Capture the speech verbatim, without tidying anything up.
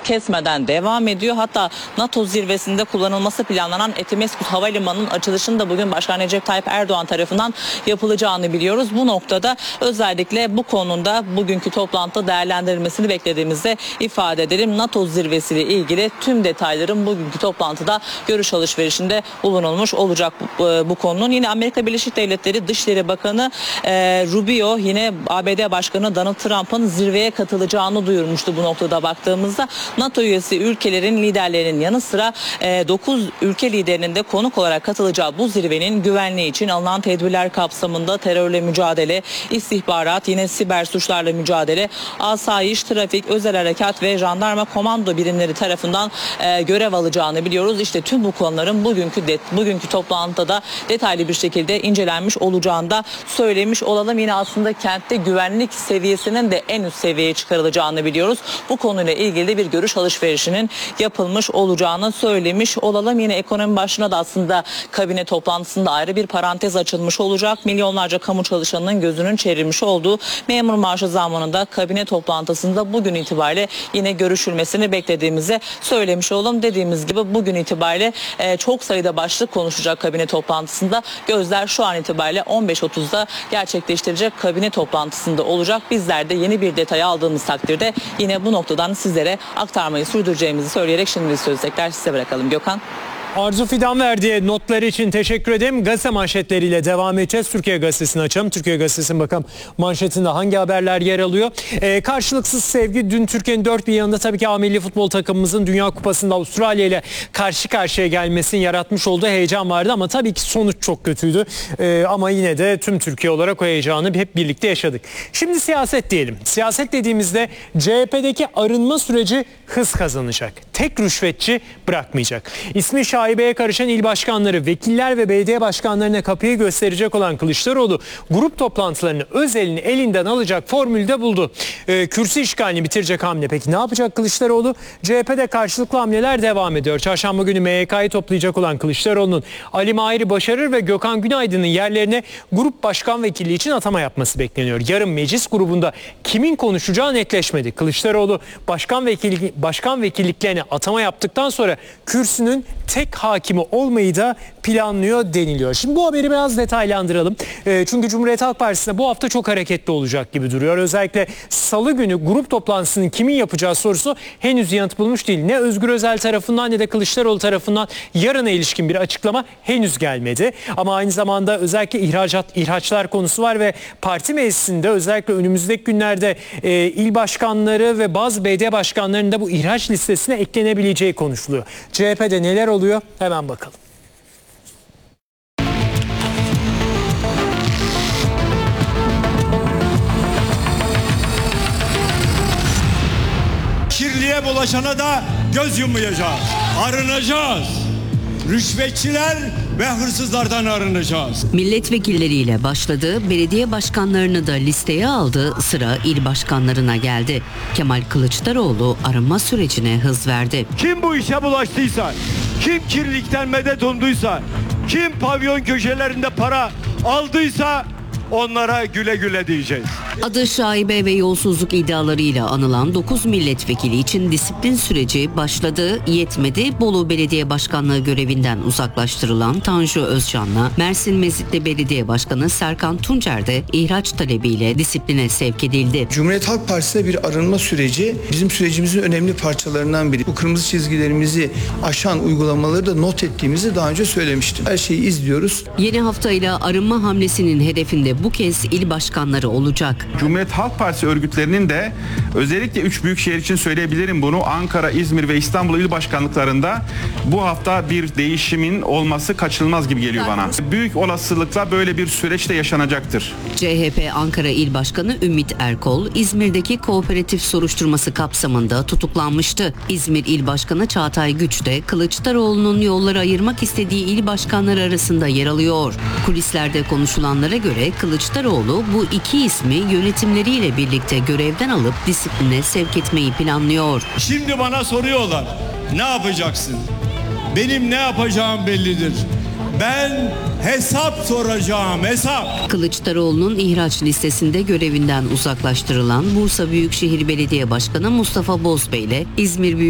kesmeden devam ediyor. Hatta NATO zirvesinde kullanılması planlanan Etimesgut Havalimanı'nın açılışının da bugün Başkan Recep Tayyip Erdoğan tarafından yapılacağını biliyoruz. Bu noktada özellikle bu konuda bugünkü toplantıda değerlendirilmesini beklediğimizde ifade edelim. NATO zirvesiyle ilgili tüm detayların bugünkü toplantıda görüş alışverişinde bulunulmuş olacak bu, bu konunun. Yine Amerika Birleşik Devletleri Dışişleri Bakanı e, Rubio yine A B D Başkanı Donald Trump'ın zirveye katılacağını duyurmuştu bu noktada baktığımızda. NATO üyesi ülkelerin liderlerinin yanı sıra e, dokuz ülke liderinin de konuk olarak katılacağı bu zirvenin güvenliği için alınan tedbirler kapsamında terörle mücadele, istihbarat, yine siber suçlarla mücadele, asayiş, trafik, özel harekat ve jandarma komando birimleri tarafından e, görev alacağını biliyoruz. İşte tüm bu konuların bugünkü de, bugünkü toplantıda detaylı bir şekilde incelenmiş olacağını da söylemiş olalım. Yine aslında kentte güvenlik seviyesinin de en üst seviyeye çıkarılacağını biliyoruz. Bu konuyla ilgili de bir görüş alışverişinin yapılmış olacağını söylemiş olalım. Yine ekonomi başlığına da aslında kabine toplantısında ayrı bir parantez açılmış olacak. Milyonlarca kamu çalışanının gözünün çevrilmiş olduğu memur maaşı zammının da kabine toplantısında bugün itibariyle yine görüşülmesini beklediğimizi söylemiş olalım. Dediğimiz gibi bugün itibariyle e, çok sayıda başlık konuşacak kabine toplantısında. Gözler şu an itibariyle on beş otuzda gerçekleştirecek kabine toplantısında olacak. Bizler de yeni bir detay aldığımız takdirde yine bu noktadan sizlere aktarmayı sürdüreceğimizi söyleyerek şimdi söz tekrar size bırakalım. Gökhan. Arzu Fidan verdiği notları için teşekkür ederim. Gazete manşetleriyle devam edeceğiz. Türkiye Gazetesi'ni açalım. Türkiye Gazetesi'nin bakalım manşetinde hangi haberler yer alıyor. Ee, karşılıksız sevgi dün Türkiye'nin dört bir yanında tabii ki A milli futbol takımımızın Dünya Kupası'nda Avustralya ile karşı karşıya gelmesini yaratmış olduğu heyecan vardı ama tabii ki sonuç çok kötüydü. Ee, ama yine de tüm Türkiye olarak o heyecanı hep birlikte yaşadık. Şimdi siyaset diyelim. Siyaset dediğimizde C H P'deki arınma süreci hız kazanacak. Tek rüşvetçi bırakmayacak. İsmi şaibeye karışan il başkanları, vekiller ve belediye başkanlarına kapıyı gösterecek olan Kılıçdaroğlu grup toplantılarını Özel'in elinden alacak formülde buldu. Ee, kürsü işgalini bitirecek hamle. Peki ne yapacak Kılıçdaroğlu? C H P'de karşılıklı hamleler devam ediyor. Çarşamba günü M Y K'yı toplayacak olan Kılıçdaroğlu'nun Ali Mahir'i Başarır ve Gökhan Günaydın'ın yerlerine grup başkan vekilliği için atama yapması bekleniyor. Yarın meclis grubunda kimin konuşacağı netleşmedi. Kılıçdaroğlu başkan vekillik, başkan vekilliklerine atama yaptıktan sonra kürsünün tek hakimi olmayı da planlıyor deniliyor. Şimdi bu haberi biraz detaylandıralım. E, çünkü Cumhuriyet Halk Partisi'nde bu hafta çok hareketli olacak gibi duruyor. Özellikle salı günü grup toplantısının kimin yapacağı sorusu henüz yanıt bulmuş değil. Ne Özgür Özel tarafından ne de Kılıçdaroğlu tarafından yarına ilişkin bir açıklama henüz gelmedi. Ama aynı zamanda özellikle ihracat, ihraçlar konusu var ve parti meclisinde özellikle önümüzdeki günlerde e, il başkanları ve bazı belediye başkanlarının da bu ihraç listesine eklenebileceği konuşuluyor. C H P'de neler oluyor? Hemen bakalım. Kirliye bulaşana da göz yummayacağız. Arınacağız. Rüşvetçiler ve hırsızlardan arınacağız. Milletvekilleriyle başladı, belediye başkanlarını da listeye aldı, sıra il başkanlarına geldi. Kemal Kılıçdaroğlu arınma sürecine hız verdi. Kim bu işe bulaştıysa, kim kirlilikten medet umduysa, kim pavyon köşelerinde para aldıysa onlara güle güle diyeceğiz. Adı şaibe ve yolsuzluk iddialarıyla anılan dokuz milletvekili için disiplin süreci başladı. Yetmedi, Bolu Belediye Başkanlığı görevinden uzaklaştırılan Tanju Özcan'la Mersin Mezitli Belediye Başkanı Serkan Tuncer de ihraç talebiyle disipline sevk edildi. Cumhuriyet Halk Partisi'nde bir arınma süreci bizim sürecimizin önemli parçalarından biri. Bu kırmızı çizgilerimizi aşan uygulamaları da not ettiğimizi daha önce söylemiştim. Her şeyi izliyoruz. Yeni haftayla arınma hamlesinin hedefinde bu kez il başkanları olacak. Cumhuriyet Halk Partisi örgütlerinin de özellikle üç büyük şehir için söyleyebilirim bunu. Ankara, İzmir ve İstanbul il başkanlıklarında bu hafta bir değişimin olması kaçınılmaz gibi geliyor bana. Büyük olasılıkla böyle bir süreç de yaşanacaktır. C H P Ankara İl Başkanı Ümit Erkol, İzmir'deki kooperatif soruşturması kapsamında tutuklanmıştı. İzmir İl Başkanı Çağatay Güç de Kılıçdaroğlu'nun yolları ayırmak istediği il başkanları arasında yer alıyor. Kulislerde konuşulanlara göre Kılıçdaroğlu bu iki ismi yönetimleriyle birlikte görevden alıp disipline sevk etmeyi planlıyor. Şimdi bana soruyorlar, ne yapacaksın? Benim ne yapacağım bellidir. Ben hesap soracağım, hesap. Kılıçdaroğlu'nun ihraç listesinde görevinden uzaklaştırılan Bursa Büyükşehir Belediye Başkanı Mustafa Bozbey ile İzmir Büyük